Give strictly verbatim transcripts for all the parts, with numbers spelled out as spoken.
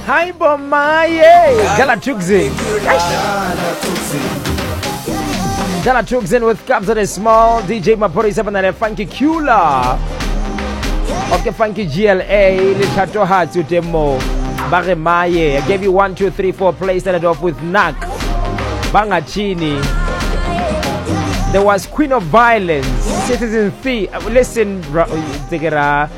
Hi Bomaye. Dala Tukzin. Dala Tukzin with Cabs on a small. D J Mapori seven and a funky Kula. Okay, funky G L A. Lichato Hatsu Demo. Bare Maye. I gave you one, two, three, four plays. Started off with Nak. Bangachini. There was Queen of Violence. Citizen Fee. Listen, take it out.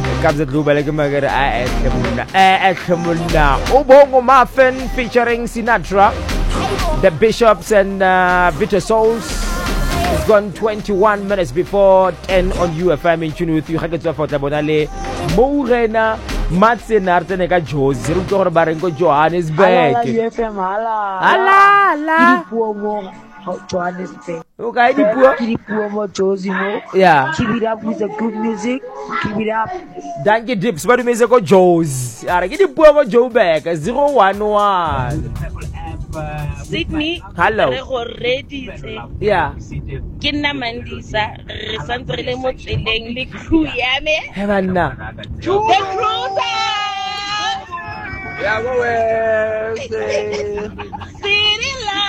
Obongo Muffin featuring Sinatra, the Bishops and uh, Bitter Souls. It's gone twenty-one minutes before ten on U F M in tune with you. Hagetwa for Tabonale, Morena, Matsen Artenega Josie, Rutor Barengo Johannesburg. U F M, ala, ala, ala. Johannesburg. Okay, the poor. Keep it poor, Josie. Yeah. Keep it up with the good music. Keep it up. Thank you, Dips. What do you mean? Go Joes. I get the poor Joe back. Zero one one. Sydney. Hello. Ready. Yeah. Kinna Mandisa. Resantele mo tseleng le crew ya me. Heaven na. The cruiser. Yeah, go away. City la.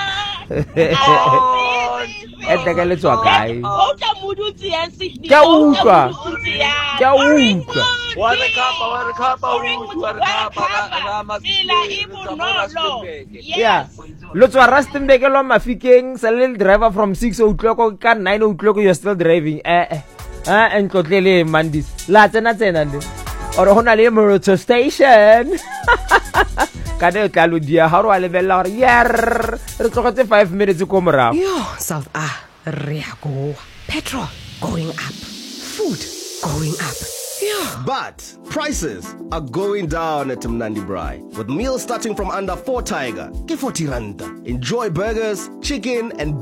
Esta que le toca aí. Outra muduzi ya Sydney. Que uka. Que uka. Wala kapa, wala kapa, wala kapa. Sila ibu nolo. Yeah. Lots of Rustenburg lo mafikeng sa little driver from six o'clock ka nine o'clock you're still driving. Eh eh. Ah, and kotlele mandis. La tsena tsena le. Or hona le motor station. Kade tla dia ha ro a lebella hore yer re tlogetse five minutes ko morao. Yo, South Ah, re a go. Petrol going up. Food going up. Yeah. But prices are going down at Mnandi Braai. With meals starting from under four tiger, ke forty rand. Enjoy burgers, chicken and